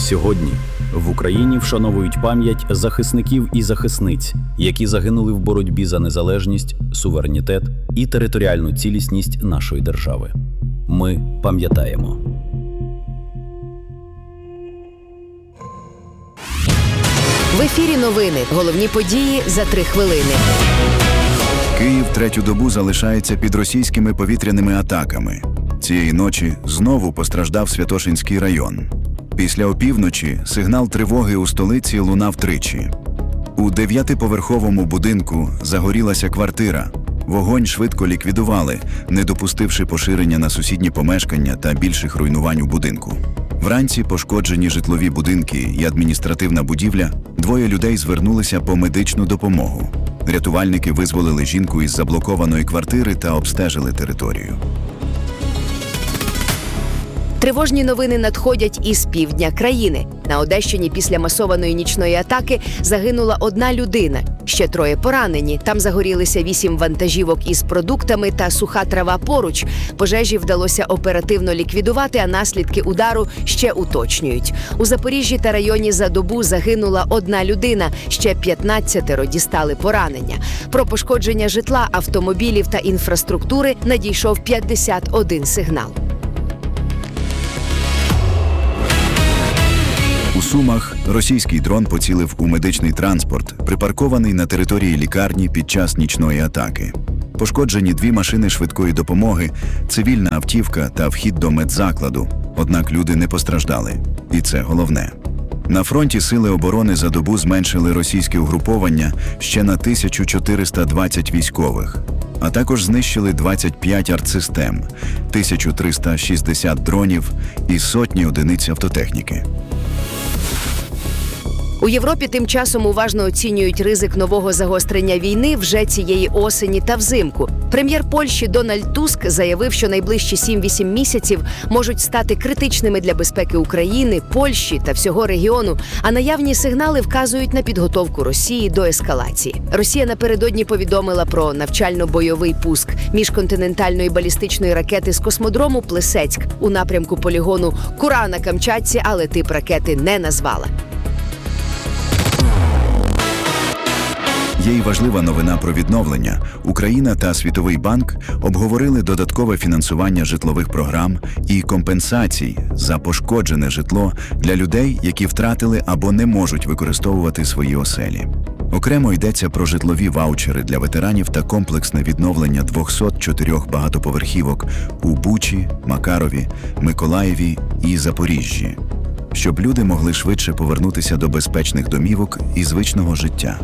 Сьогодні в Україні вшановують пам'ять захисників і захисниць, які загинули в боротьбі за незалежність, суверенітет і територіальну цілісність нашої держави. Ми пам'ятаємо. В ефірі новини. Головні події за 3 хвилини. Київ третю добу залишається під російськими повітряними атаками. Цієї ночі знову постраждав Святошинський район. Після опівночі сигнал тривоги у столиці лунав тричі. У 9-поверховому будинку загорілася квартира. Вогонь швидко ліквідували, не допустивши поширення на сусідні помешкання та більших руйнувань у будинку. Вранці пошкоджені житлові будинки і адміністративна будівля. 2 людей звернулися по медичну допомогу. Рятувальники визволили жінку із заблокованої квартири та обстежили територію. Тривожні новини надходять із півдня країни. На Одещині після масованої нічної атаки загинула 1 людина. Ще 3 поранені. Там загорілися 8 вантажівок із продуктами та суха трава поруч. Пожежі вдалося оперативно ліквідувати, а наслідки удару ще уточнюють. У Запоріжжі та районі за добу загинула 1 людина. Ще 15 дістали поранення. Про пошкодження житла, автомобілів та інфраструктури надійшов 51 сигнал. У Сумах російський дрон поцілив у медичний транспорт, припаркований на території лікарні під час нічної атаки. Пошкоджені 2 машини швидкої допомоги, цивільна автівка та вхід до медзакладу. Однак люди не постраждали. І це головне. На фронті сили оборони за добу зменшили російське угруповання ще на 1420 військових. А також знищили 25 артсистем, 1360 дронів і сотні одиниць автотехніки. У Європі тим часом уважно оцінюють ризик нового загострення війни вже цієї осені та взимку. Прем'єр Польщі Дональд Туск заявив, що найближчі 7-8 місяців можуть стати критичними для безпеки України, Польщі та всього регіону, а наявні сигнали вказують на підготовку Росії до ескалації. Росія напередодні повідомила про навчально-бойовий пуск міжконтинентальної балістичної ракети з космодрому Плесецьк у напрямку полігону Кура на Камчатці, але тип ракети не назвала. Є й важлива новина про відновлення. Україна та Світовий банк обговорили додаткове фінансування житлових програм і компенсацій за пошкоджене житло для людей, які втратили або не можуть використовувати свої оселі. Окремо йдеться про житлові ваучери для ветеранів та комплексне відновлення 204 багатоповерхівок у Бучі, Макарові, Миколаєві і Запоріжжі, щоб люди могли швидше повернутися до безпечних домівок і звичного життя.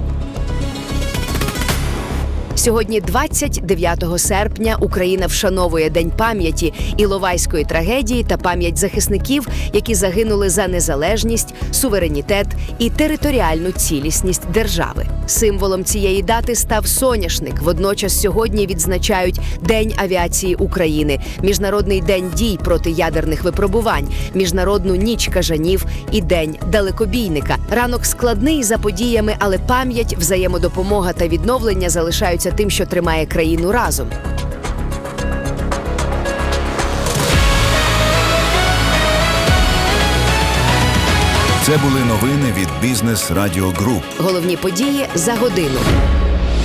Сьогодні, 29 серпня, Україна вшановує День пам'яті Іловайської трагедії та пам'ять захисників, які загинули за незалежність, суверенітет і територіальну цілісність держави. Символом цієї дати став соняшник. Водночас сьогодні відзначають День авіації України, Міжнародний день дій проти ядерних випробувань, Міжнародну ніч кажанів і День далекобійника. Ранок складний за подіями, але пам'ять, взаємодопомога та відновлення залишаються тим, що тримає країну разом. Це були новини від Бізнес Радіо Груп. Головні події за годину.